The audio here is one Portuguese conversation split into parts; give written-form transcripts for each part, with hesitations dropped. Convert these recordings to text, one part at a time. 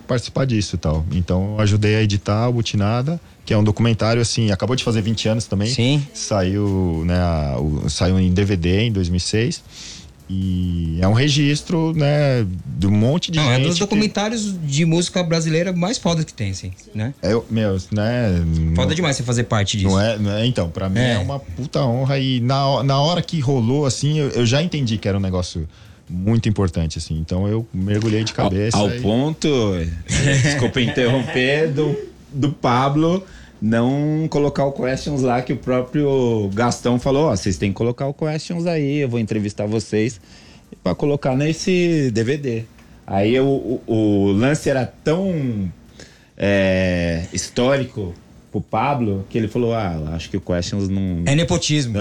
participar disso e tal. Então eu ajudei a editar o Butinada, que é um documentário, assim, acabou de fazer 20 anos também. Sim. Saiu, né, saiu em DVD em 2006. E é um registro, né, de um monte de gente. É um dos documentários de música brasileira mais foda que tem, assim, né? Né? Foda demais você fazer parte disso. Não é, então, pra mim é uma puta honra. E na hora que rolou, assim, eu já entendi que era um negócio muito importante, assim. Então eu mergulhei de cabeça. Ao ponto, desculpa interromper, do Pablo não colocar o Questions lá, que o próprio Gastão falou, vocês têm que colocar o Questions aí, eu vou entrevistar vocês pra colocar nesse DVD. Aí o lance era tão histórico pro Pablo, que ele falou, acho que o Questions não... É nepotismo.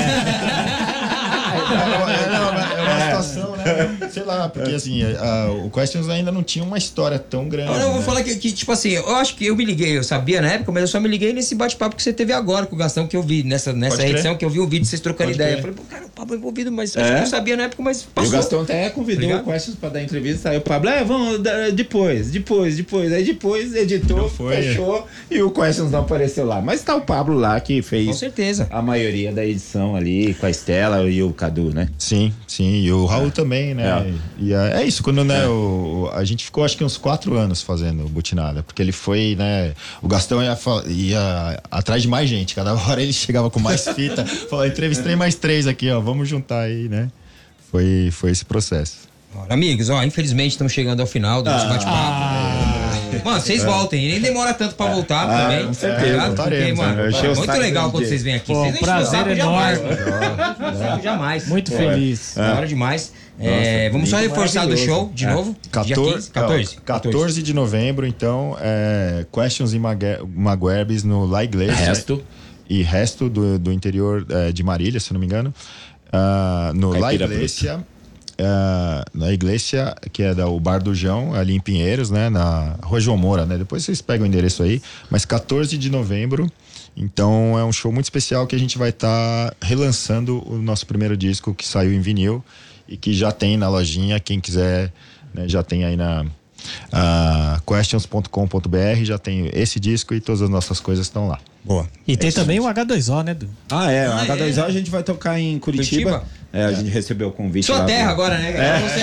É uma situação, né? Sei lá, porque assim, o Questions ainda não tinha uma história tão grande. Eu vou falar que, tipo assim, eu acho que eu me liguei, eu sabia na época, mas eu só me liguei nesse bate-papo que você teve agora com o Gastão, que eu vi nessa edição, que eu vi o vídeo de vocês trocando ideia. Eu falei, pô, cara, o Pablo é envolvido, mas acho que eu não sabia na época, mas passou. E o Gastão até convidou o Questions pra dar entrevista, aí o Pablo, vamos depois. Aí depois editou, fechou, e o Questions não apareceu lá. Mas tá o Pablo lá, que fez com certeza a maioria da edição ali, com a Estela e o Cadu, né? Sim, e o Raul também, né? E é isso, quando né, a gente ficou acho que uns 4 anos fazendo o Butinada, porque ele foi, né? O Gastão ia atrás de mais gente, cada hora ele chegava com mais fita, falou, entrevistei mais 3 aqui, ó, vamos juntar aí, né? Foi esse processo. Amigos, infelizmente estamos chegando ao final do nosso bate-papo. Mano, vocês voltem, nem demora tanto pra voltar também. Com certeza. Porque, mano, é muito legal quando vocês vêm aqui. Pô, vocês prazer enorme. Jamais. Muito feliz. Da hora demais. Vamos só reforçar do show de novo. 14 de novembro, então, Questions e Maguerbes no La Iglesia. Resto do interior de Marília, se não me engano. No La Iglesia. Na igreja, que é o Bar do João, ali em Pinheiros, né? Na Rua João Moura, né? Depois vocês pegam o endereço aí. Mas 14 de novembro. Então é um show muito especial que a gente vai estar relançando o nosso primeiro disco que saiu em vinil e que já tem na lojinha. Quem quiser, né, já tem aí na questions.com.br, já tem esse disco e todas as nossas coisas estão lá. Boa. E tem também o H2O, né, Du? O H2O a gente vai tocar em Curitiba. A gente recebeu o convite. Sua terra agora, né?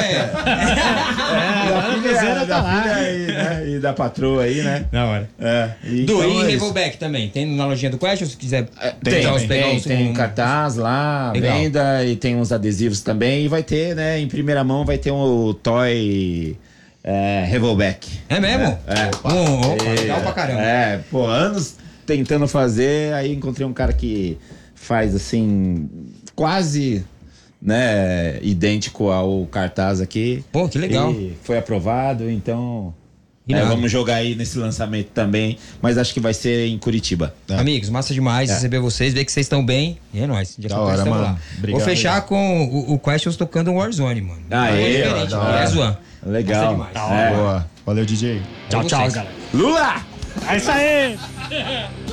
Da filha aí, né? E da patroa aí, né? Na hora. Então e Revolback também. Tem na lojinha do Questions, se quiser tem cartaz lá, venda, e tem uns adesivos também. E vai ter, né? Em primeira mão vai ter um toy Revolback. É mesmo? Legal pra caramba. Anos tentando fazer, aí encontrei um cara que faz assim, quase, né, idêntico ao cartaz aqui. Pô, que legal. E foi aprovado, então vamos jogar aí nesse lançamento também, mas acho que vai ser em Curitiba. Amigos, massa demais receber vocês, ver que vocês estão bem, e é nóis. Da hora, mano. Lá. Obrigado, vou fechar com o Questions tocando um Warzone, mano. Diferente, legal. Boa. Valeu, DJ. Tchau, galera. Lula! É isso aí!